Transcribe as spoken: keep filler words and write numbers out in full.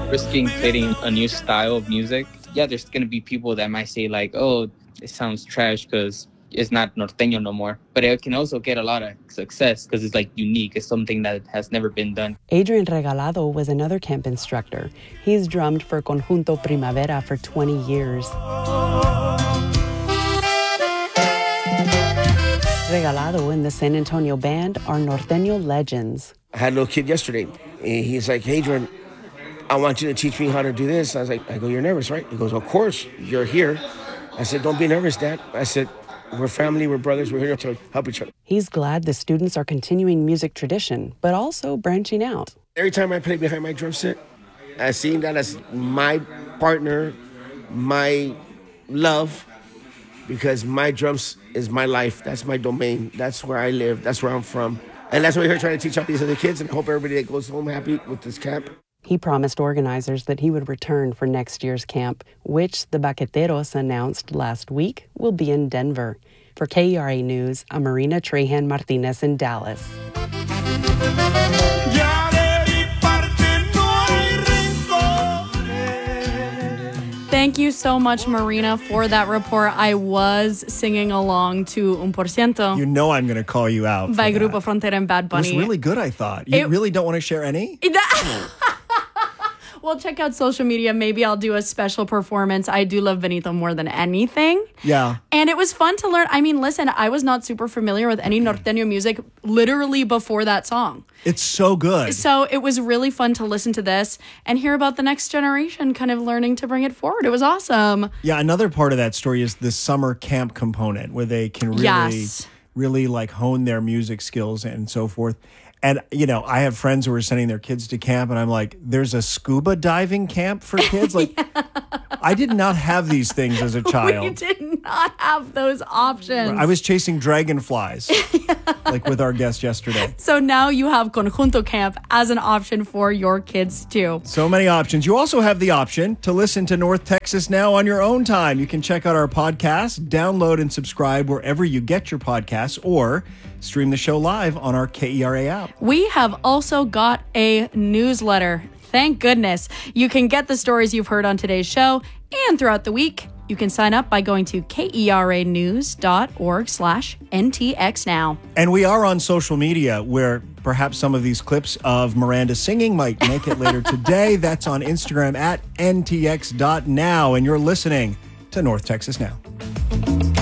risking creating a new style of music. Yeah, there's going to be people that might say like, oh, it sounds trash because it's not norteño no more. But it can also get a lot of success because it's like unique. It's something that has never been done. Adrian Regalado was another camp instructor. He's drummed for Conjunto Primavera for twenty years. Regalado and the San Antonio band are norteño legends. I had a little kid yesterday. And he's like, Adrian, I want you to teach me how to do this. I was like, I go, you're nervous, right? He goes, of course, you're here. I said, don't be nervous, Dad. I said, we're family, we're brothers, we're here to help each other. He's glad the students are continuing music tradition, but also branching out. Every time I play behind my drum set, I see that as my partner, my love, because my drums is my life. That's my domain. That's where I live. That's where I'm from. And that's what we're here trying to teach all these other kids, and I hope everybody that goes home happy with this camp. He promised organizers that he would return for next year's camp, which the Baqueteros announced last week will be in Denver. For K E R A News, I'm Marina Trahan Martinez in Dallas. Thank you so much, Marina, for that report. I was singing along to Un Por Ciento. You know I'm going to call you out by that. Grupo Frontera and Bad Bunny. It was really good, I thought. You it, really don't want to share any? Well, check out social media. Maybe I'll do a special performance. I do love Benito more than anything. Yeah. And it was fun to learn. I mean, listen, I was not super familiar with any norteño music literally before that song. It's so good. So it was really fun to listen to this and hear about the next generation kind of learning to bring it forward. It was awesome. Yeah, another part of that story is the summer camp component where they can really, yes. really like hone their music skills and so forth. And, you know, I have friends who are sending their kids to camp, and I'm like, there's a scuba diving camp for kids? Like, yeah. I did not have these things as a child. We did not have those options. I was chasing dragonflies, yeah. like with our guest yesterday. So now you have Conjunto Camp as an option for your kids, too. So many options. You also have the option to listen to North Texas Now on your own time. You can check out our podcast, download and subscribe wherever you get your podcasts, or stream the show live on our K E R A app. We have also got a newsletter. Thank goodness. You can get the stories you've heard on today's show and throughout the week. You can sign up by going to keranews.org slash NTX now. And we are on social media where perhaps some of these clips of Miranda singing might make it later today. That's on Instagram at N T X dot now. And you're listening to North Texas Now.